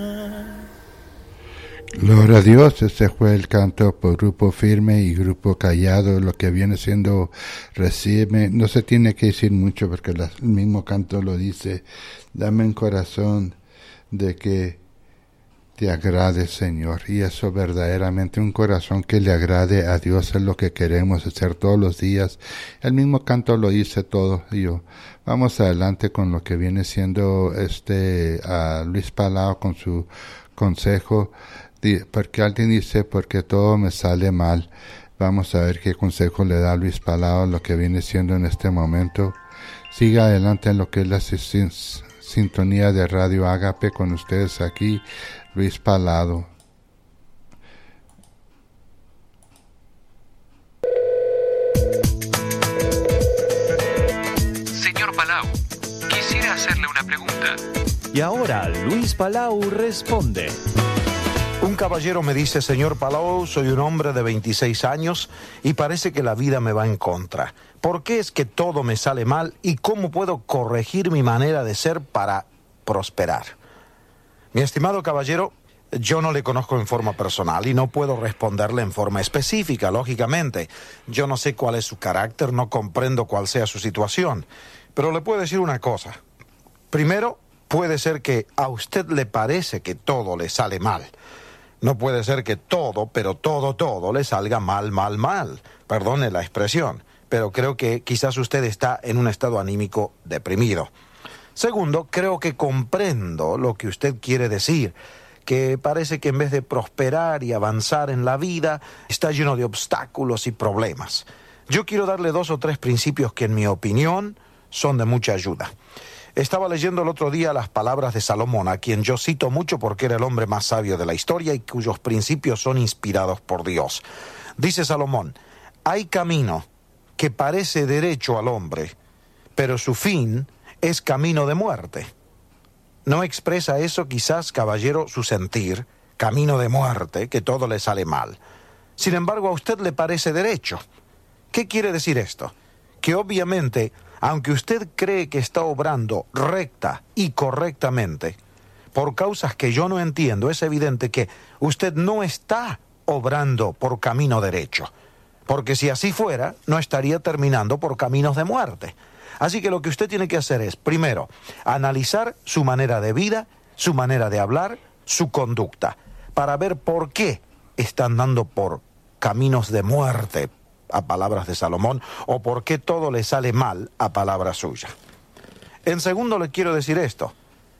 Gloria a Dios. Este fue el canto por Grupo Firme y Grupo Callado, lo que viene siendo Recibe. No se tiene que decir mucho porque el mismo canto lo dice. Dame un corazón de que te agrade, Señor. Y eso verdaderamente, un corazón que le agrade a Dios es lo que queremos hacer todos los días. El mismo canto lo dice todo. Vamos adelante con lo que viene siendo a Luis Palau con su consejo. Porque alguien dice, porque todo me sale mal. Vamos a ver qué consejo le da Luis Palau, lo que viene siendo en este momento. Siga adelante en lo que es la sintonía de Radio Ágape con ustedes aquí, Luis Palau. Señor Palau, quisiera hacerle una pregunta. Y ahora Luis Palau responde. Un caballero me dice: señor Palau, soy un hombre de 26 años y parece que la vida me va en contra. ¿Por qué es que todo me sale mal y cómo puedo corregir mi manera de ser para prosperar? Mi estimado caballero, yo no le conozco en forma personal y no puedo responderle en forma específica, lógicamente. Yo no sé cuál es su carácter, no comprendo cuál sea su situación. Pero le puedo decir una cosa. Primero, puede ser que a usted le parece que todo le sale mal. No puede ser que todo, pero todo le salga mal. Perdone la expresión, pero creo que quizás usted está en un estado anímico deprimido. Segundo, creo que comprendo lo que usted quiere decir, que parece que en vez de prosperar y avanzar en la vida, está lleno de obstáculos y problemas. Yo quiero darle 2 o 3 principios que en mi opinión son de mucha ayuda. Estaba leyendo el otro día las palabras de Salomón, a quien yo cito mucho porque era el hombre más sabio de la historia y cuyos principios son inspirados por Dios. Dice Salomón: hay camino que parece derecho al hombre, pero su fin es camino de muerte. ¿No expresa eso quizás, caballero, su sentir? Camino de muerte, que todo le sale mal. Sin embargo, a usted le parece derecho. ¿Qué quiere decir esto? Que obviamente, aunque usted cree que está obrando recta y correctamente, por causas que yo no entiendo, es evidente que usted no está obrando por camino derecho. Porque si así fuera, no estaría terminando por caminos de muerte. Así que lo que usted tiene que hacer es, primero, analizar su manera de vida, su manera de hablar, su conducta, para ver por qué está andando por caminos de muerte, a palabras de Salomón, o por qué todo le sale mal, a palabra suya. En segundo, le quiero decir esto: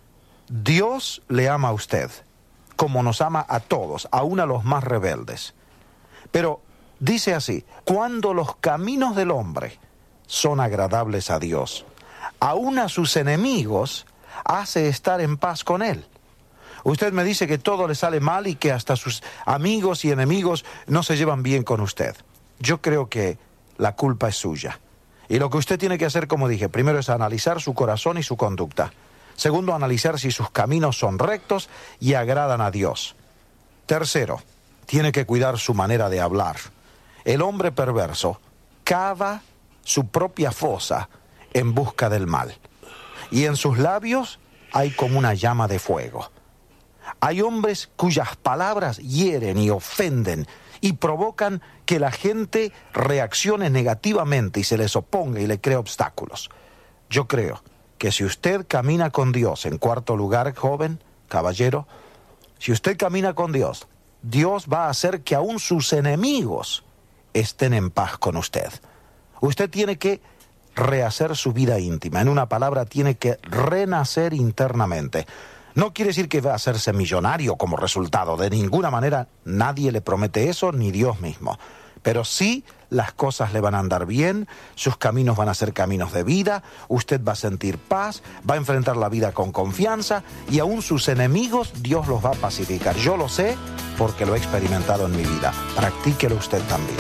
Dios le ama a usted, como nos ama a todos, aún a los más rebeldes. Pero dice así: cuando los caminos del hombre son agradables a Dios, aún a sus enemigos hace estar en paz con él. Usted me dice que todo le sale mal y que hasta sus amigos y enemigos no se llevan bien con usted. Yo creo que la culpa es suya. Y lo que usted tiene que hacer, como dije, primero es analizar su corazón y su conducta. Segundo, analizar si sus caminos son rectos y agradan a Dios. Tercero, tiene que cuidar su manera de hablar. El hombre perverso cava su propia fosa en busca del mal. Y en sus labios hay como una llama de fuego. Hay hombres cuyas palabras hieren y ofenden y provocan que la gente reaccione negativamente y se les oponga y le cree obstáculos. Yo creo que si usted camina con Dios, en cuarto lugar, joven, caballero, si usted camina con Dios, Dios va a hacer que aún sus enemigos estén en paz con usted. Usted tiene que rehacer su vida íntima. En una palabra, tiene que renacer internamente. No quiere decir que va a hacerse millonario como resultado. De ninguna manera nadie le promete eso, ni Dios mismo. Pero sí, las cosas le van a andar bien, sus caminos van a ser caminos de vida, usted va a sentir paz, va a enfrentar la vida con confianza y aún sus enemigos Dios los va a pacificar. Yo lo sé porque lo he experimentado en mi vida. Practíquelo usted también.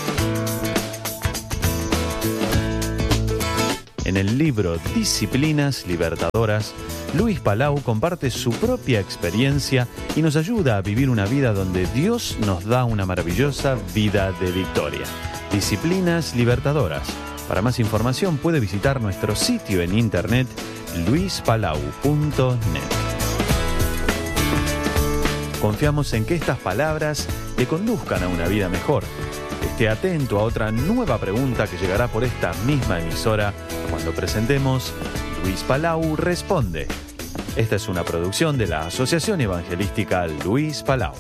En el libro Disciplinas Libertadoras, Luis Palau comparte su propia experiencia y nos ayuda a vivir una vida donde Dios nos da una maravillosa vida de victoria. Disciplinas Libertadoras. Para más información puede visitar nuestro sitio en internet luispalau.net. Confiamos en que estas palabras te conduzcan a una vida mejor. Esté atento a otra nueva pregunta que llegará por esta misma emisora cuando presentemos Luis Palau Responde. Esta es una producción de la Asociación Evangelística Luis Palau.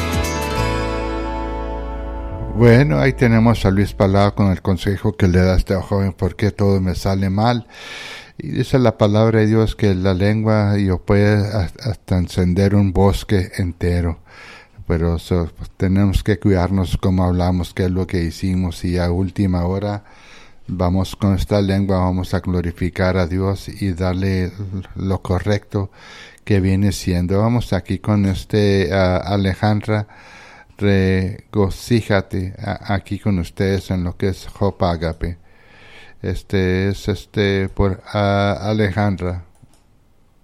Bueno, ahí tenemos a Luis Palau con el consejo que le da a este joven, ¿por qué todo me sale mal? Y dice la palabra de Dios que la lengua puede hasta encender un bosque entero. Pero pues, tenemos que cuidarnos como hablamos, qué es lo que hicimos, y a última hora vamos con esta lengua, vamos a glorificar a Dios y darle lo correcto que viene siendo. Vamos aquí con Alejandra. Regocíjate aquí con ustedes en lo que es Job Ágape. Por Alejandra.